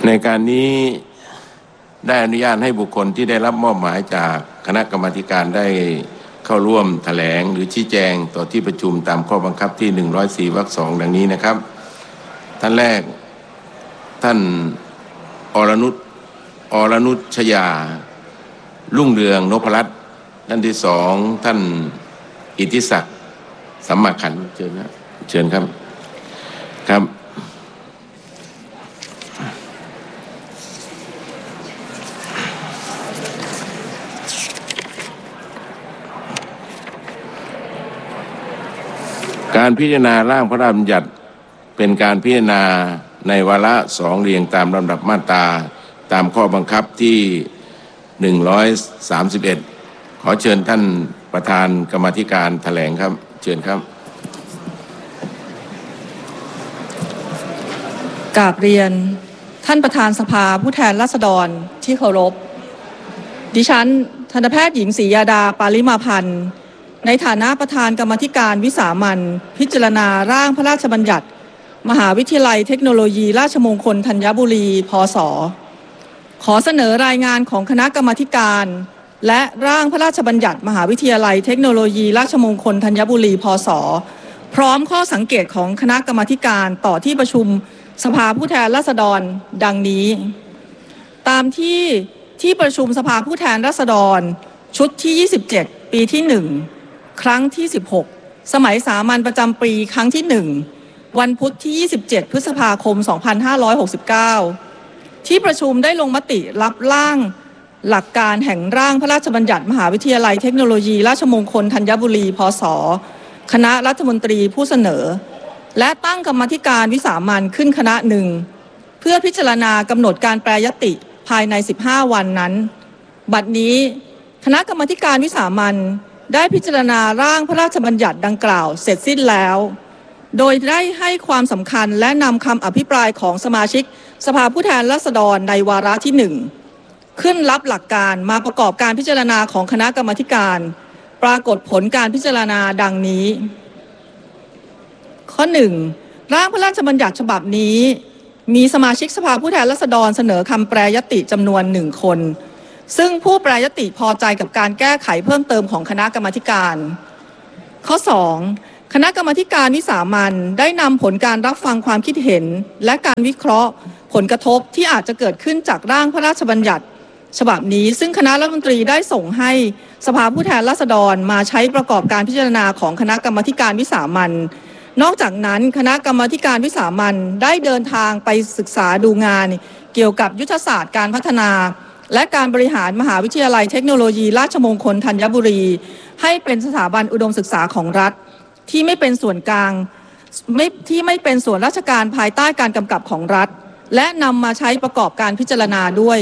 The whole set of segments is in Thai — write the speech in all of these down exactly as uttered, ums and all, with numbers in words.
ในการนี้ได้อนุญาตให้บุคคลที่ได้รับมอบหมายจากคณะกรรมาธิการได้เข้าร่วมแถลงหรือชี้แจงต่อที่ประชุมตามข้อบังคับที่หนึ่งร้อยสี่วรรคสองดังนี้นะครับท่านแรกท่านอรนุชอรนุชยารุ่งเรืองนพรัตน์ท่านที่สองท่านอิทธิศักดิ์สัมมาขันธ์เชิญนะเชิญครับครับการพิจารณาร่างพระราชบัญญัติเป็นการพิจารณาในวาระสองเรียงตามลำดับมาตราตามข้อบังคับที่หนึ่งร้อยสามสิบเอ็ดขอเชิญท่านประธานกรรมาธิการแถลงครับเชิญครับกราบเรียนท่านประธานสภาผู้แทนราษฎรที่เคารพดิฉันทันตแพทย์หญิงศรียาดาปาลิมาพันธ์ในฐานะประธานกรรมาธิการวิสามัญพิจารณาร่างพระราชบัญญัติมหาวิทยาลัยเทคโนโลยีราชมงคลธัญบุรีพ.ศ.ขอเสนอรายงานของคณะกรรมาธิการและร่างพระราชบัญญัติมหาวิทยาลัยเทคโนโลยีราชมงคลธัญบุรีพ.ศ.พร้อมข้อสังเกตของคณะกรรมาธิการต่อที่ประชุมสภาผู้แทนราษฎรดังนี้ตามที่ที่ประชุมสภาผู้แทนราษฎรชุดที่ยี่สิบเจ็ดปีที่หนึ่งครั้งที่สิบหกสมัยสามัญประจำปีครั้งที่หนึ่งวันพุธที่ยี่สิบเจ็ดพฤษภาคมสองพันห้าร้อยหกสิบเก้าที่ประชุมได้ลงมติรับร่างหลักการแห่งร่างพระราชบัญญัติมหาวิทยาลัยเทคโนโลยีราชมงคลธัญบุรีพ.ศ.คณะรัฐมนตรีผู้เสนอและตั้งกรรมาธิการวิสามัญขึ้นคณะหนึ่งเพื่อพิจารณากำหนดการแปรยติภายในสิบห้าวันนั้นบัดนี้คณะกรรมาธิการวิสามัญได้พิจารณาร่างพระราชบัญญัติดังกล่าวเสร็จสิ้นแล้วโดยได้ให้ความสำคัญและนำคำอภิปรายของสมาชิกสภาผู้แทนราษฎรในวาระที่หนึ่งขึ้นรับหลักการมาประกอบการพิจารณาของคณะกรรมาธิการปรากฏผลการพิจารณาดังนี้ข้อหนึ่งร่างพระราชบัญญัติฉบับนี้มีสมาชิกสภาผู้แทนราษฎรเสนอคำแปรยติจำนวนหนึ่งคนซึ่งผู้แปรยติพอใจกับการแก้ไขเพิ่มเติมของคณะกรรมาธิการข้อสองคณะกรรมาธิการวิสามัญได้นำผลการรับฟังความคิดเห็นและการวิเคราะห์ผลกระทบที่อาจจะเกิดขึ้นจากร่างพระราชบัญญัติฉบับนี้ซึ่งคณะรัฐมนตรีได้ส่งให้สภาผู้แทนราษฎรมาใช้ประกอบการพิจารณาของคณะกรรมาธิการวิสามัญนอกจากนั้นคณะกรรมาธิการวิสามัญได้เดินทางไปศึกษาดูงานเกี่ยวกับยุทธศาสตร์การพัฒนาและการบริหารมหาวิทยาลัยเทคโนโลยีราชมงคลธัญบุรีให้เป็นสถาบันอุดมศึกษาของรัฐที่ไม่เป็นส่วนกลางไม่ที่ไม่เป็นส่วนราชการภายใต้การกำกับของรัฐและนำมาใช้ประกอบการพิจารณาด้วย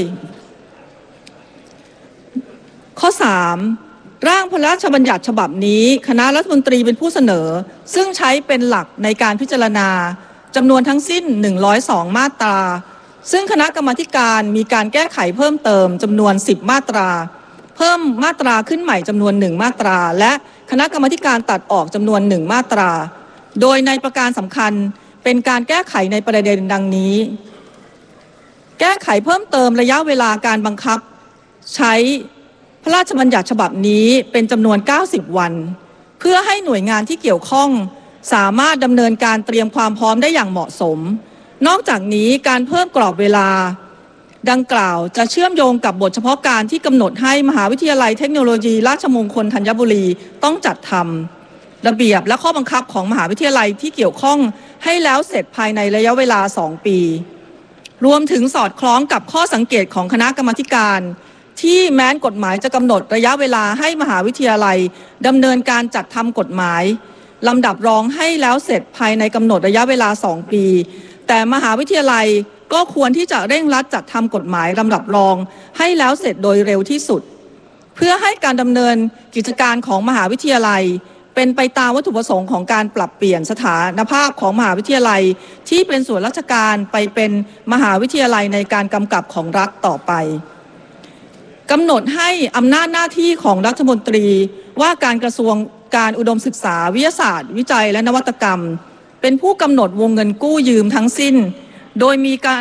ข้อสามร่างพระราชบัญญัติฉบับนี้คณะรัฐมนตรีเป็นผู้เสนอซึ่งใช้เป็นหลักในการพิจารณาจำนวนทั้งสิ้นหนึ่งร้อยสองมาตราซึ่งคณะกรรมาธิการมีการแก้ไขเพิ่มเติมจำนวนสิบมาตราเพิ่มมาตราขึ้นใหม่จำนวนหนึ่งมาตราและคณะกรรมาธิการตัดออกจำนวนหนึ่งมาตราโดยในประการสำคัญเป็นการแก้ไขในประเด็นดังนี้แก้ไขเพิ่มเติมระยะเวลาการบังคับใช้พระราชบัญญัติฉบับนี้เป็นจำนวนเก้าสิบวันเพื่อให้หน่วยงานที่เกี่ยวข้องสามารถดำเนินการเตรียมความพร้อมได้อย่างเหมาะสมนอกจากนี้การเพิ่มกรอบเวลาดังกล่าวจะเชื่อมโยงกับบทเฉพาะการที่กำหนดให้มหาวิทยาลัยเทคโนโลยีราชมงคลธัญบุรีต้องจัดทำระเบียบและข้อบังคับของมหาวิทยาลัยที่เกี่ยวข้องให้แล้วเสร็จภายในระยะเวลาสองปีรวมถึงสอดคล้องกับข้อสังเกตของคณะกรรมาธิการที่แม้นกฎหมายจะกำหนดระยะเวลาให้มหาวิทยาลัยดำเนินการจัดทำกฎหมายลำดับรองให้แล้วเสร็จภายในกำหนดระยะเวลาสองปีแต่มหาวิทยาลัยก็ควรที่จะเร่งรัดจัดทำกฎหมายลำดับรองให้แล้วเสร็จโดยเร็วที่สุดเพื่อให้การดำเนินกิจการของมหาวิทยาลัยเป็นไปตามวัตถุประสงค์ของการปรับเปลี่ยนสถานภาพของมหาวิทยาลัยที่เป็นส่วนราชการไปเป็นมหาวิทยาลัยในการกำกับของรัฐต่อไปกำหนดให้อำนาจหน้าที่ของรัฐมนตรีว่าการกระทรวงการอุดมศึกษาวิทยาศาสตร์วิจัยและนวัตกรรมเป็นผู้กำหนดวงเงินกู้ยืมทั้งสิ้นโดยมีการ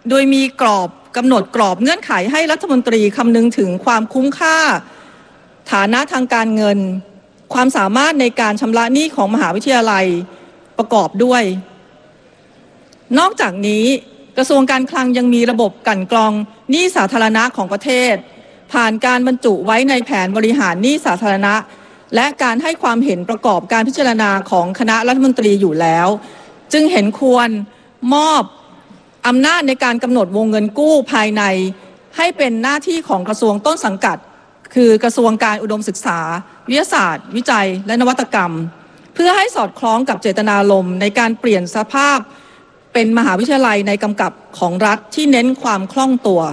โดยมีกรอบกำหนดกรอบเงื่อนไขให้รัฐมนตรีคำนึงถึงความคุ้มค่าฐานะทางการเงินความสามารถในการชำระหนี้ของมหาวิทยาลัยประกอบด้วยนอกจากนี้กระทรวงการคลังยังมีระบบกลั่นกรองหนี้สาธารณะของประเทศผ่านการบรรจุไว้ในแผนบริหารหนี้สาธารณะและการให้ความเห็นประกอบการพิจารณาของคณะรัฐมนตรีอยู่แล้วจึงเห็นควรมอบอำนาจในการกำหนดวงเงินกู้ภายในให้เป็นหน้าที่ของกระทรวงต้นสังกัดคือกระทรวงการอุดมศึกษาวิทยาศาสตร์วิจัยและนวัตกรรมเพื่อให้สอดคล้องกับเจตนารมณ์ในการเปลี่ยนสภาพเป็นมหาวิทยาลัยในกำกับของรัฐที่เน้นความคล่องตัว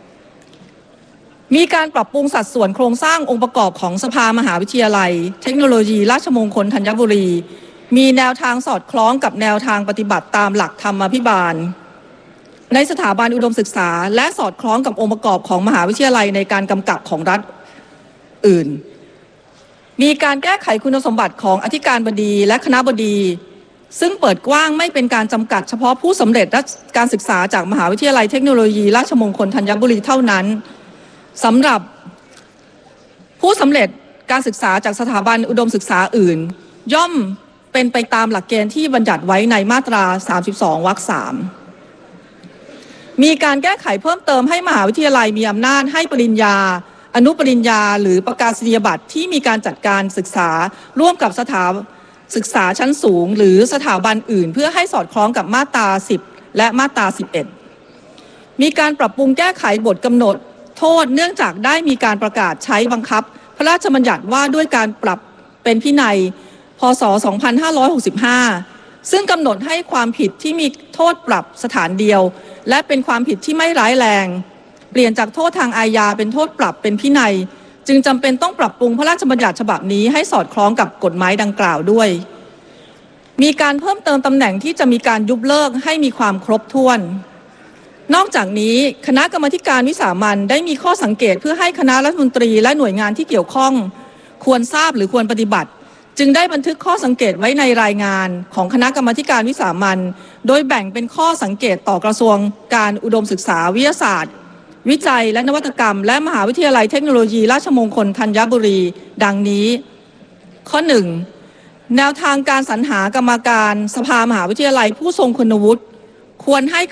มีการปรับปรุงสัดส่วนโครงสร้างองค์ประกอบของสภามหาวิทยาลัยเทคโนโลยีราชมงคลธัญบุรีมีแนวทางสอดคล้องกับแนวทางปฏิบัติตามหลักธรรมาภิบาลในสถาบันอุดมศึกษาและสอดคล้องกับองค์ประกอบของมหาวิทยาลัยในการกำกับของรัฐอื่นมีการแก้ไขคุณสมบัติของอธิการบดีและคณบดีซึ่งเปิดกว้างไม่เป็นการจำกัดเฉพาะผู้สำเร็จการศึกษาจากมหาวิทยาลัยเทคโนโลยีราชมงคลธัญบุรีเท่านั้นสำหรับผู้สำเร็จการศึกษาจากสถาบันอุดมศึกษาอื่นย่อมเป็นไปตามหลักเกณฑ์ที่บัญญัติไว้ในมาตราสามสิบสองวรรคสามมีการแก้ไขเพิ่มเติมให้มหาวิทยาลัยมีอำนาจให้ปริญญาอนุปริญญาหรือประกาศนียบัตรที่มีการจัดการศึกษาร่วมกับสถาศึกษาชั้นสูงหรือสถาบันอื่นเพื่อให้สอดคล้องกับมาตราสิบและมาตราสิบเอ็ดมีการปรับปรุงแก้ไขบทกำหนดโทษเนื่องจากได้มีการประกาศใช้บังคับพระราชบัญญัติว่าด้วยการปรับเป็นพินัยพ.ศ. สองพันห้าร้อยหกสิบห้าซึ่งกำหนดให้ความผิดที่มีโทษปรับสถานเดียวและเป็นความผิดที่ไม่ร้ายแรงเปลี่ยนจากโทษทางอาญาเป็นโทษปรับเป็นพินัยจึงจำเป็นต้องปรับปรุงพระราชบัญญัติฉบับนี้ให้สอดคล้องกับกฎหมายดังกล่าวด้วยมีการเพิ่มเติมตำแหน่งที่จะมีการยุบเลิกให้มีความครบถ้วนนอกจากนี้คณะกรรมาการวิสามัญได้มีข้อสังเกตเพื่อให้คณะรัฐมนตรีและหน่วยงานที่เกี่ยวข้องควรทราบหรือควรปฏิบัติจึงได้บันทึกข้อสังเกตไว้ในรายงานของคณะกรรมาการวิสามัญโดยแบ่งเป็นข้อสังเกตต่อกระทรวงการอุดมศึกษาวิทยาศาสตร์วิจัยและนวัตกรรมและมหาวิทยาลัยเทคโนโลยีราชมงคลธัญบุรีดังนี้ข้อหนึ่งแนวทางการสรรหากรรมการสภามหาวิทยาลัยผู้ทรงคุณวุฒิควรให้